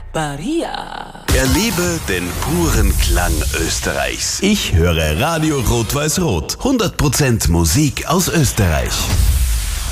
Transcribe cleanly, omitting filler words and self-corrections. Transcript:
Maria. Erlebe den puren Klang Österreichs. Ich höre Radio Rot-Weiß-Rot. 100% Musik aus Österreich.